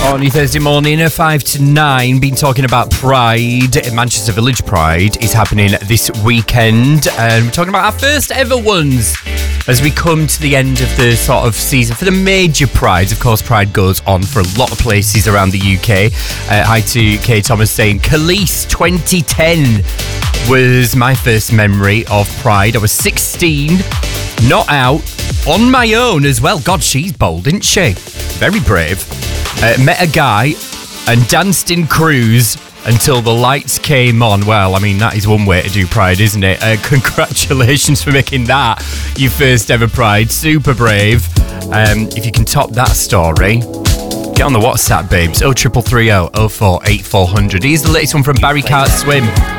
On your Thursday morning, 5 to 9, been talking about Pride. Manchester Village Pride is happening this weekend, and we're talking about our first ever ones as we come to the end of the sort of season for the major Prides. Of course, Pride goes on for a lot of places around the UK. Hi to Kay Thomas saying, Khalees 2010 was my first memory of Pride. I was 16, not out, on my own as well. God, she's bold, isn't she? Very brave. Met a guy and danced in Cruise until the lights came on. Well, I mean, that is one way to do Pride, isn't it? Congratulations for making that your first ever Pride. Super brave. If you can top that story, get on the WhatsApp, babes. 0330 04 8400. Here's the latest one from Barry Cart Swim.